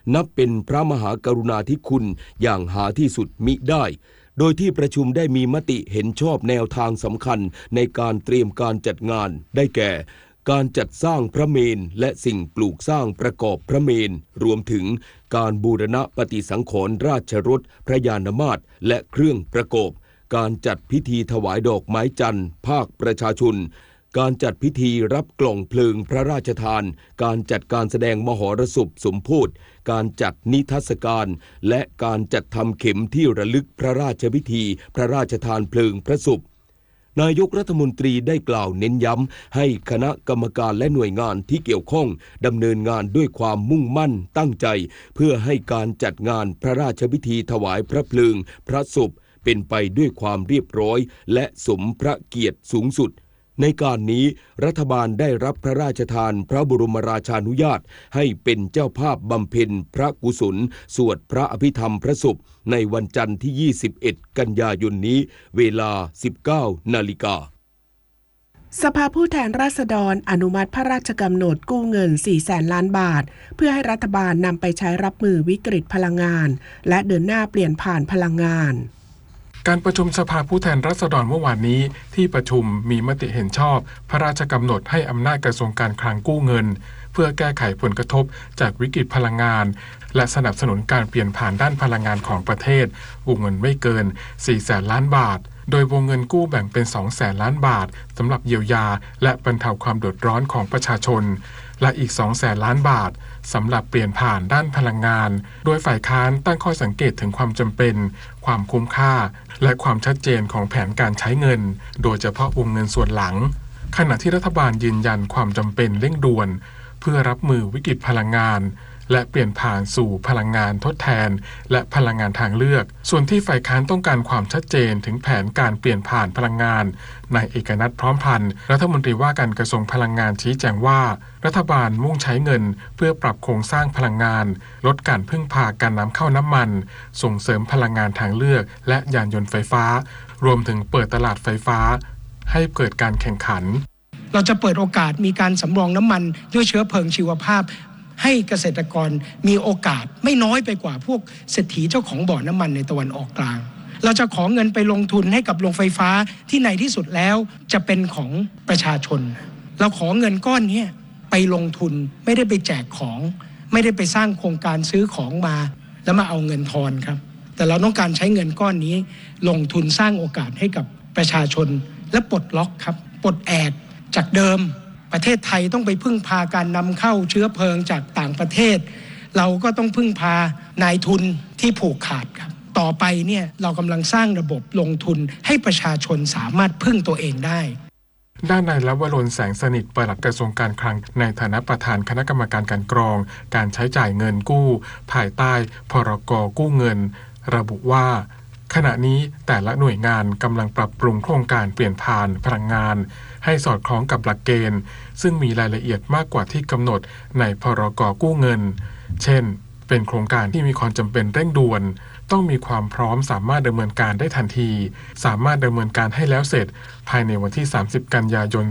นับเป็นพระมหากรุณาธิคุณอย่างหาที่สุดมิได้โดยที่ประชุมได้มีมติเห็นชอบแนวทางสำคัญในการเตรียมการจัดงานได้แก่การจัดสร้างพระเมรุและสิ่งปลูกสร้างประกอบพระเมรุรวมถึงการบูรณะปฏิสังขรณ์ราชรถพระยานมาตรและเครื่องประกอบการจัดพิธีถวายดอกไม้จันทร์ภาคประชาชนการจัดพิธีรับกล่องเพลิงพระราชทานการจัดการแสดงมหรสพสมโภชการจัดนิทรรศการและการจัดทำเข็มที่ระลึกพระราชพิธีพระราชทานเพลิงพระศพนายกรัฐมนตรีได้กล่าวเน้นย้ำให้คณะกรรมการและหน่วยงานที่เกี่ยวข้องดำเนินงานด้วยความมุ่งมั่นตั้งใจเพื่อให้การจัดงานพระราชพิธีถวายพระเพลิงพระศพเป็นไปด้วยความเรียบร้อยและสมพระเกียรติสูงสุดในการนี้รัฐบาลได้รับพระราชทานพระบรมราชานุญาตให้เป็นเจ้าภาพบำเพ็ญพระกุศลสวดพระอภิธรรมพระศพในวันจันทร์ที่21กันยายนนี้เวลา 19 นาฬิกาสภาผู้แทนราษฎรอนุมัติพระราชกำหนดกู้เงิน 400,000 ล้านบาทเพื่อให้รัฐบาลนำไปใช้รับมือวิกฤตพลังงานและเดินหน้าเปลี่ยนผ่านพลังงานการประชุมสภาผู้แทนราษฎรเมื่อวานนี้ที่ประชุมมีมติเห็นชอบพระราชกำหนดให้อำนาจกระทรวงการคลังกู้เงินเพื่อแก้ไขผลกระทบจากวิกฤตพลังงานและสนับสนุนการเปลี่ยนผ่านด้านพลังงานของประเทศวงเงินไม่เกิน 400,000 ล้านบาทโดยวงเงินกู้แบ่งเป็น 200,000 ล้านบาทสำหรับเยียวยาและบรรเทาความเดือดร้อนของประชาชนและอีก 200,000 ล้านบาทสำหรับเปลี่ยนผ่านด้านพลังงานโดยฝ่ายค้านตั้งข้อสังเกตถึงความจำเป็นความคุ้มค่าและความชัดเจนของแผนการใช้เงินโดยเฉพาะวงเงินส่วนหลังขณะที่รัฐบาลยืนยันความจำเป็นเร่งด่วนเพื่อรับมือวิกฤตพลังงานและเปลี่ยนผ่านสู่พลังงานทดแทนและพลังงานทางเลือกส่วนที่ฝ่ายค้านต้องการความชัดเจนถึงแผนการเปลี่ยนผ่านพลังงานนายเอกนัทพร้อมพันธ์รัฐมนตรีว่าการกระทรวงพลังงานชี้แจงว่ารัฐบาลมุ่งใช้เงินเพื่อปรับโครงสร้างพลังงานลดการพึ่งพาการนำเข้าน้ำมันส่งเสริมพลังงานทางเลือกและยานยนต์ไฟฟ้ารวมถึงเปิดตลาดไฟฟ้าให้เกิดการแข่งขันเราจะเปิดโอกาสมีการสำรองน้ำมันด้วยเชื้อเพลิงชีวภาพให้เกษตรกรมีโอกาสไม่น้อยไปกว่าพวกเศรษฐีเจ้าของบ่อน้ำมันในตะวันออกกลางเราจะขอเงินไปลงทุนให้กับโรงไฟฟ้าที่ในที่สุดแล้วจะเป็นของประชาชนเราขอเงินก้อนนี้ไปลงทุนไม่ได้ไปแจกของไม่ได้ไปสร้างโครงการซื้อของมาแล้วมาเอาเงินทอนครับแต่เราต้องการใช้เงินก้อนนี้ลงทุนสร้างโอกาสให้กับประชาชนและปลดล็อกครับปลดแอกจากเดิมประเทศไทยต้องไปพึ่งพาการนำเข้าเชื้อเพลิงจากต่างประเทศเราก็ต้องพึ่งพานายทุนที่ผูกขาดครับต่อไปเนี่ยเรากำลังสร้างระบบลงทุนให้ประชาชนสามารถพึ่งตัวเองได้ด้านนายลวรน แสงสนิทปลัดกระทรวงการคลังในฐานะประธานคณะกรรมการกลั่นกรองการใช้จ่ายเงินกู้ภายใต้พรก.กู้เงินระบุว่าขณะนี้แต่ละหน่วยงานกำลังปรับปรุงโครงการเปลี่ยนผ่านพลังงานให้สอดคล้องกับหลักเกณฑ์ซึ่งมีรายละเอียดมากกว่าที่กำหนดในพรก.กู้เงินเช่นเป็นโครงการที่มีความจำเป็นเร่งด่วนต้องมีความพร้อมสามารถดำเนินการได้ทันทีสามารถดำเนินการให้แล้วเสร็จภายในวันที่30กันยายน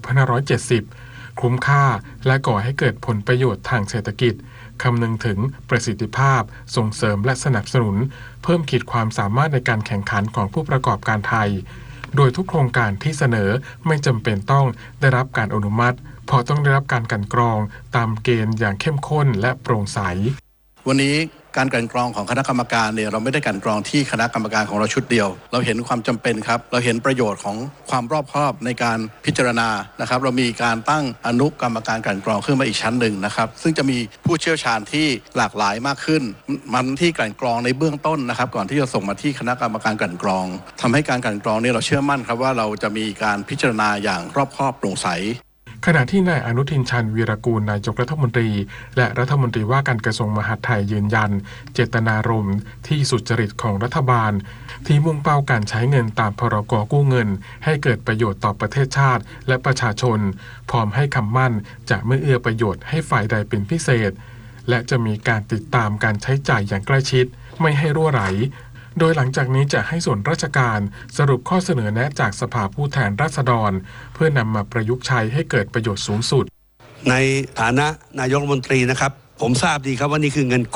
2570คุ้มค่าและก่อให้เกิดผลประโยชน์ทางเศรษฐกิจคำนึงถึงประสิทธิภาพส่งเสริมและสนับสนุนเพิ่มขีดความสามารถในการแข่งขันของผู้ประกอบการไทยโดยทุกโครงการที่เสนอไม่จำเป็นต้องได้รับการอนุมัติเพราะต้องได้รับการกลั่นกรองตามเกณฑ์อย่างเข้มข้นและโปร่งใสวันนี้การกลั่นกรองของคณะกรรมการเนี่ยเราไม่ได้กลั่นกรองที่คณะกรรมการของเราชุดเดียวเราเห็นความจำเป็นครับเราเห็นประโยชน์ของความรอบคอบในการพิจารณานะครับเรามีการตั้งอนุกรรมการกลั่นกรองขึ้นมาอีกชั้นหนึ่งนะครับซึ่งจะมีผู้เชี่ยวชาญที่หลากหลายมากขึ้นมันที่กลั่นกรองในเบื้องต้นนะครับก่อนที่จะส่งมาที่คณะกรรมการกลั่นกรองทำให้การกลั่นกรองเนี่ยเราเชื่อมั่นครับว่าเราจะมีการพิจารณาอย่างรอบคอบโปร่งใสขณะที่นายอนุทิน ชาญวีรกูลนายกรัฐมนตรีและรัฐมนตรีว่าการกระทรวงมหาดไทยยืนยันเจตนารมณ์ที่สุจริตของรัฐบาลที่มุ่งเป้าการใช้เงินตามพรก.กู้เงินให้เกิดประโยชน์ต่อประเทศชาติและประชาชนพร้อมให้คำมั่นจะไม่เอื้อประโยชน์ให้ฝ่ายใดเป็นพิเศษและจะมีการติดตามการใช้จ่ายอย่างใกล้ชิดไม่ให้รั่วไหลโดยหลังจากนี้จะให้ส่วนราชการสรุปข้อเสนอแนะจากสภาผู้แทนราษฎรเพื่อนำมาประยุกต์ใช้ให้เกิดประโยชน์สูงสุดในฐานะนายกรัฐมนตรีนะครับผมทราบดีครับว่านี่คือเงิน